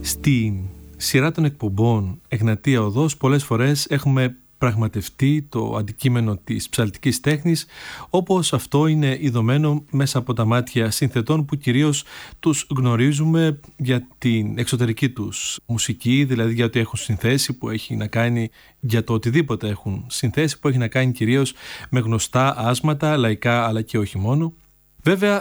Στην σειρά των εκπομπών Εγνατία Οδός πολλές φορές έχουμε πραγματευτεί το αντικείμενο της ψαλτικής τέχνης, όπως αυτό είναι ειδωμένο μέσα από τα μάτια συνθετών που κυρίως τους γνωρίζουμε για την εξωτερική τους μουσική, δηλαδή για ό,τι έχουν συνθέσει, που έχει να κάνει για το οτιδήποτε έχουν συνθέσει, που έχει να κάνει κυρίως με γνωστά άσματα, λαϊκά αλλά και όχι μόνο. Βέβαια,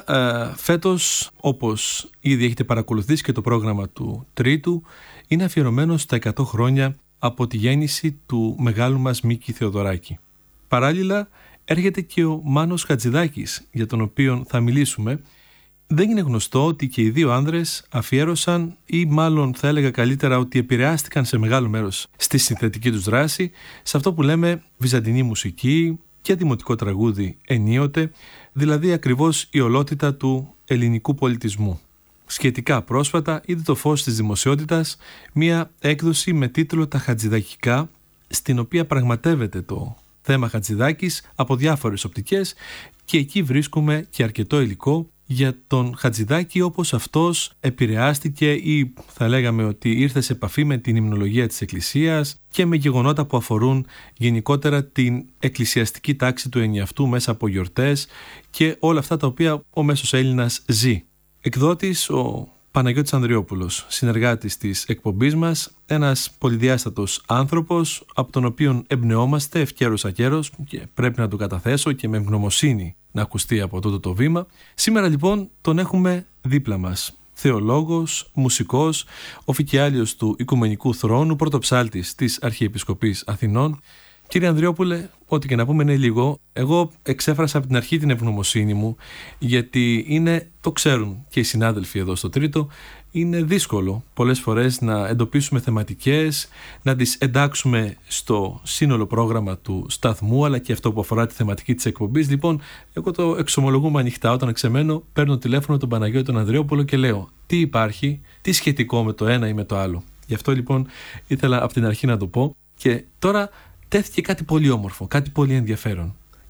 φέτος, όπως ήδη έχετε παρακολουθήσει και το πρόγραμμα του Τρίτου, είναι αφιερωμένο στα 100 χρόνια από τη γέννηση του μεγάλου μας Μίκη Θεοδωράκη. Παράλληλα, έρχεται και ο Μάνος Χατζηδάκης, για τον οποίο θα μιλήσουμε. Δεν είναι γνωστό ότι και οι δύο άνδρες αφιέρωσαν, ή μάλλον θα έλεγα καλύτερα ότι επηρεάστηκαν σε μεγάλο μέρος στη συνθετική τους δράση, σε αυτό που λέμε βυζαντινή μουσική και δημοτικό τραγούδι ενίοτε, δηλαδή ακριβώς η ολότητα του ελληνικού πολιτισμού. Σχετικά πρόσφατα είδε το φως της δημοσιότητας μία έκδοση με τίτλο «Τα Χατζηδακικά», στην οποία πραγματεύεται το θέμα Χατζηδάκης από διάφορες οπτικές, και εκεί βρίσκουμε και αρκετό υλικό για τον Χατζηδάκη, όπως αυτός επηρεάστηκε ή θα λέγαμε ότι ήρθε σε επαφή με την υμνολογία της Εκκλησίας και με γεγονότα που αφορούν γενικότερα την εκκλησιαστική τάξη του ενιαυτού μέσα από γιορτές και όλα αυτά τα οποία ο μέσος Έλληνας ζει. Εκδότης ο Παναγιώτης Ανδριόπουλος, συνεργάτης της εκπομπής μας, ένας πολυδιάστατος άνθρωπος από τον οποίο εμπνεόμαστε ευκαιρός ακέρος και πρέπει να του καταθέσω και με ευγνωμοσύνη να ακουστεί από τούτο το βήμα. Σήμερα λοιπόν τον έχουμε δίπλα μας. Θεολόγος, μουσικός, οφικιάλιος του Οικουμενικού Θρόνου, πρωτοψάλτης της Αρχιεπισκοπής Αθηνών. Κύριε Ανδριόπουλε, ό,τι και να πούμε είναι λίγο. Εγώ εξέφρασα από την αρχή την ευγνωμοσύνη μου, γιατί είναι, το ξέρουν και οι συνάδελφοι εδώ στο Τρίτο, είναι δύσκολο πολλές φορές να εντοπίσουμε θεματικές, να τις εντάξουμε στο σύνολο πρόγραμμα του σταθμού, αλλά και αυτό που αφορά τη θεματική της εκπομπής. Λοιπόν, εγώ το εξομολογούμε ανοιχτά. Όταν ξεμένω, παίρνω τηλέφωνο τον Παναγιώτη τον Ανδριόπουλο και λέω τι υπάρχει, τι σχετικό με το ένα ή με το άλλο. Γι' αυτό λοιπόν ήθελα από την αρχή να το πω. Και τώρα τέθηκε κάτι πολύ όμορφο, κάτι πολύ ενδιαφέρον.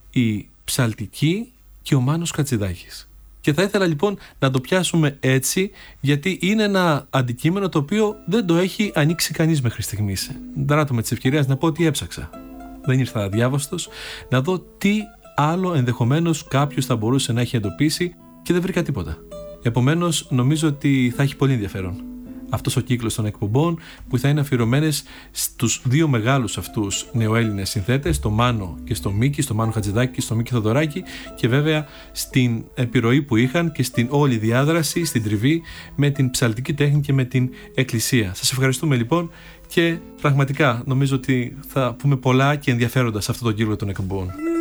Η ψαλτική και ο Μάνος Χατζηδάκης. Και θα ήθελα λοιπόν να το πιάσουμε έτσι, γιατί είναι ένα αντικείμενο το οποίο δεν το έχει ανοίξει κανείς μέχρι στιγμής. Δράτω με τις ευκαιρίες να πω ότι έψαξα. Δεν ήρθα αδιάβαστος, να δω τι άλλο ενδεχομένως κάποιος θα μπορούσε να έχει εντοπίσει και δεν βρήκα τίποτα. Επομένως, νομίζω ότι θα έχει πολύ ενδιαφέρον αυτός ο κύκλος των εκπομπών, που θα είναι αφιερωμένες στους δύο μεγάλους αυτούς νεοέλληνες συνθέτες, στο Μάνο και στο Μίκη, στο Μάνο Χατζηδάκη και στο Μίκη Θεοδωράκη, και βέβαια στην επιρροή που είχαν και στην όλη διάδραση, στην τριβή με την ψαλτική τέχνη και με την Εκκλησία. Σας ευχαριστούμε λοιπόν και πραγματικά νομίζω ότι θα πούμε πολλά και ενδιαφέροντα σε αυτό το κύκλο των εκπομπών.